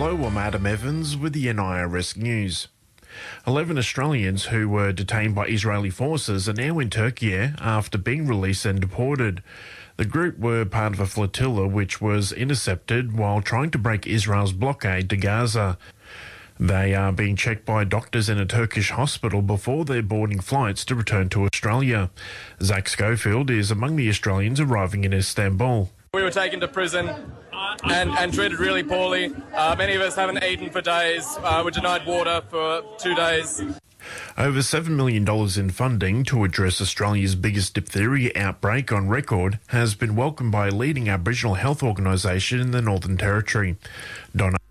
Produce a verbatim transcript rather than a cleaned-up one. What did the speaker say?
Hello, I'm Adam Evans with the N I R S News. Eleven Australians who were detained by Israeli forces are now in Turkey after being released and deported. The group were part of a flotilla which was intercepted while trying to break Israel's blockade to Gaza. They are being checked by doctors in a Turkish hospital before their boarding flights to return to Australia. Zach Schofield is among the Australians arriving in Istanbul. We were taken to prison and, and treated really poorly. Uh, many of us haven't eaten for days. Uh, were denied water for two days. Over seven million dollars in funding to address Australia's biggest diphtheria outbreak on record has been welcomed by a leading Aboriginal health organisation in the Northern Territory. Donna